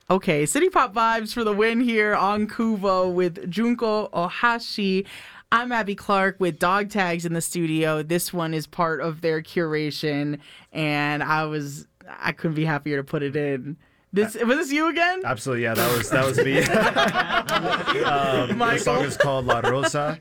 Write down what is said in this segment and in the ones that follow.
Okay, City Pop vibes for the win here on Kuvo with Junko Ohashi. I'm Abby Clark with Dog Tags in the studio. This one is part of their curation, and I couldn't be happier to put it in. Was this you again? Absolutely, yeah. That was me. The song is called La Rosa,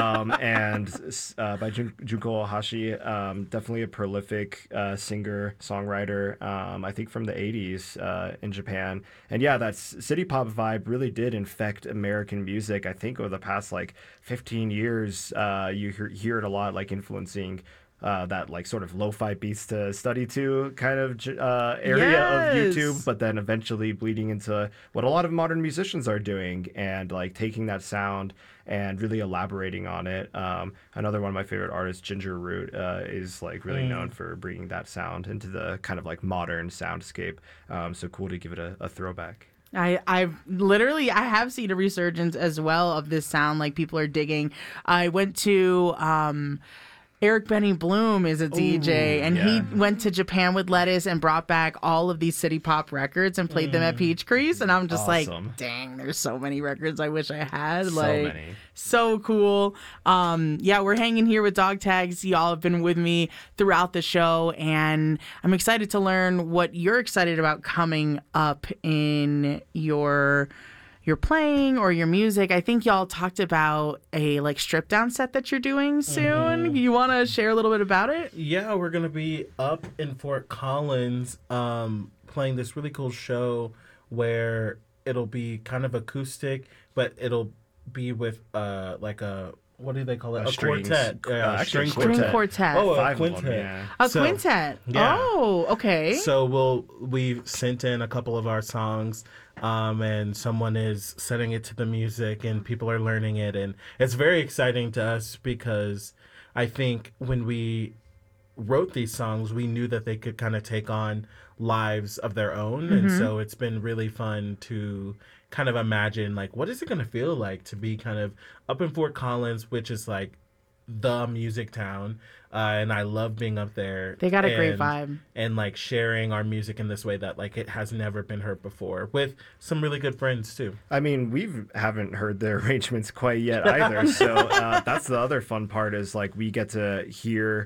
and by Junko Ohashi. Definitely a prolific singer songwriter. I think from the '80s in Japan. And yeah, that city pop vibe really did infect American music. I think over the past 15 years, you hear it a lot, influencing. That sort of lo-fi beats to study to kind of area of YouTube, but then eventually bleeding into what a lot of modern musicians are doing and taking that sound and really elaborating on it. Another one of my favorite artists, Ginger Root, is really known for bringing that sound into the kind of modern soundscape. So cool to give it a throwback. I have seen a resurgence as well of this sound. People are digging. I went to Eric Benny Bloom is a DJ, and he went to Japan with Lettuce and brought back all of these city pop records and played them at Peach Crease. And I'm just awesome. Dang, there's so many records I wish I had. So many. So cool. We're hanging here with Dog Tags. Y'all have been with me throughout the show, and I'm excited to learn what you're excited about coming up in your playing or your music. I think y'all talked about a strip down set that you're doing soon. Mm-hmm. You want to share a little bit about it? Yeah, we're going to be up in Fort Collins playing this really cool show where it'll be kind of acoustic, but it'll be with what do they call it? A quartet. String quartet. Oh, a quintet. A quintet. Yeah. Oh, okay. So we've sent in a couple of our songs, and someone is setting it to the music, and people are learning it, and it's very exciting to us because I think when we wrote these songs, we knew that they could kind of take on lives of their own, mm-hmm. and so it's been really fun to kind of imagine what is it going to feel like to be kind of up in Fort Collins, which is the music town, and I love being up there. They got a great vibe, and sharing our music in this way that it has never been heard before with some really good friends too. I mean, haven't heard the arrangements quite yet either, so that's the other fun part is we get to hear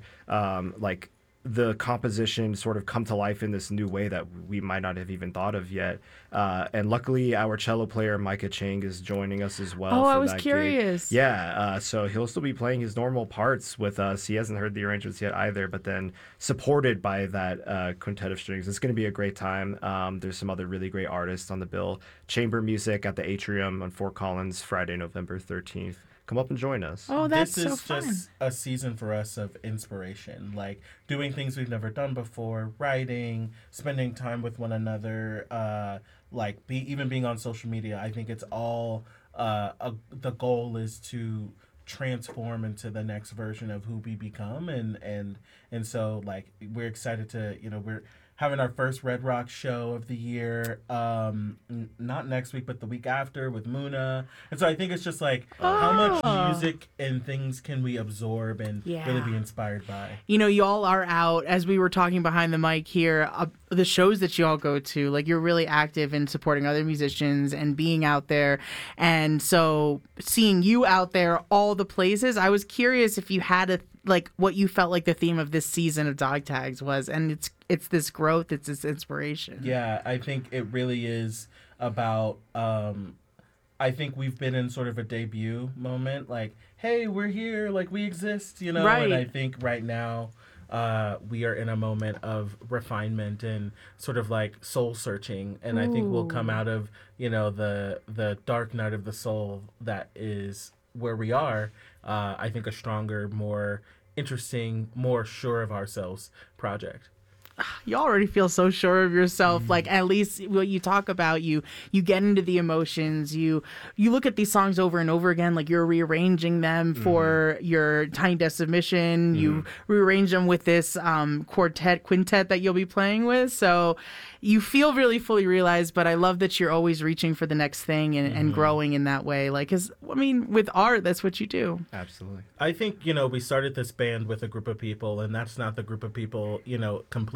the composition sort of come to life in this new way that we might not have even thought of yet. And luckily, our cello player, Micah Chang, is joining us as well. Oh, I was curious. Gig. Yeah, so he'll still be playing his normal parts with us. He hasn't heard the arrangements yet either, but then supported by that quintet of strings. It's going to be a great time. There's some other really great artists on the bill. Chamber music at the Atrium on Fort Collins, Friday, November 13th. Come up and join us. Oh, that's so fun. This is just a season for us of inspiration, doing things we've never done before, writing, spending time with one another, even being on social media. I think it's all, the goal is to transform into the next version of who we become. And so, we're excited to, we're having our first Red Rock show of the year, not next week, but the week after with Muna. And so I think it's just how much music and things can we absorb and really be inspired by? Y'all are out, as we were talking behind the mic here, the shows that y'all go to, you're really active in supporting other musicians and being out there. And so seeing you out there, all the places, I was curious if you had what you felt like the theme of this season of Dog Tags was, and it's this growth, it's this inspiration. Yeah, I think it really is about, I think we've been in sort of a debut moment, hey, we're here, we exist, Right. And I think right now we are in a moment of refinement and sort of soul searching, and I think we'll come out of, the dark night of the soul that is where we are, I think a stronger, more interesting, more sure of ourselves project. You already feel so sure of yourself. At least what you talk about, you get into the emotions. You look at these songs over and over again, you're rearranging them for your Tiny Desk submission. You rearrange them with this quintet that you'll be playing with. So you feel really fully realized, but I love that you're always reaching for the next thing and growing in that way. Because, with art, that's what you do. Absolutely. I think, we started this band with a group of people, and that's not the group of people, completely.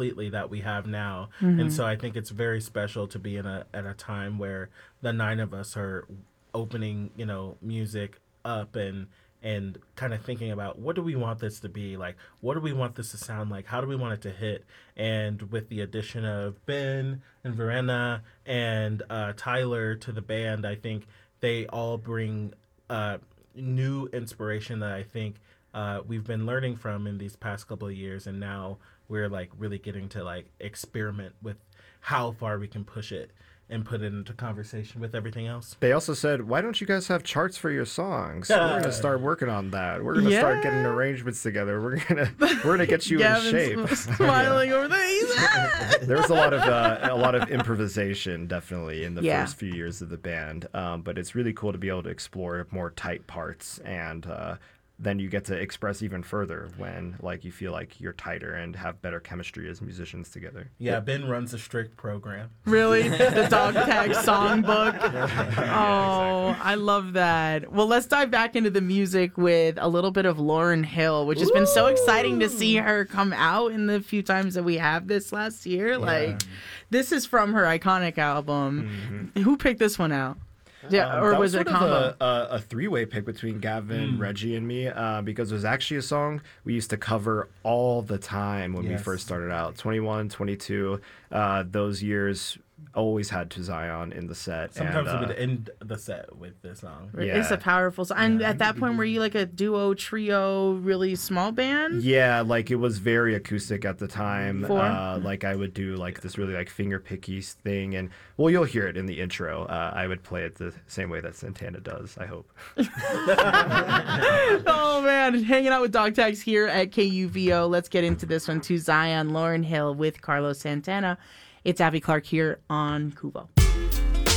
completely that we have now. And so I think it's very special to be at a time where the 9 of us are opening, music up and kind of thinking about what do we want this to be like, what do we want this to sound like, how do we want it to hit. And with the addition of Ben and Verena and Tyler to the band, I think they all bring new inspiration that I think we've been learning from in these past couple of years, and now we're like really getting to like experiment with how far we can push it and put it into conversation with everything else. They also said, why don't you guys have charts for your songs? We're going to start working on that. We're going to start getting arrangements together. We're going to get you in shape. Smiling over there. There was a lot of improvisation, definitely, in the first few years of the band. But it's really cool to be able to explore more tight parts, and then you get to express even further when like you feel like you're tighter and have better chemistry as musicians together. Yeah, Ben runs a strict program. Really? The Dog Tag Songbook? Oh, exactly. I love that. Well, let's dive back into the music with a little bit of Lauryn Hill, which has been so exciting to see her come out in the few times that we have this last year. Yeah. Like, this is from her iconic album. Who picked this one out? Yeah, or was it a combo? A three-way pick between Gavin, Reggie, and me, because it was actually a song we used to cover all the time when we first started out. 21, 22, those years always had To Zion in the set. Sometimes we would end the set with this song. Yeah. It's a powerful song. And at that point, were you like a duo, trio, really small band? Yeah, like it was very acoustic at the time. Like I would do like this really like finger picky thing, and well, you'll hear it in the intro. I would play it the same way that Santana does, I hope. Oh man, hanging out with Dog Tags here at KUVO. Let's get into this one. To Zion, Lauryn Hill with Carlos Santana. It's Abby Clark here on KUVO.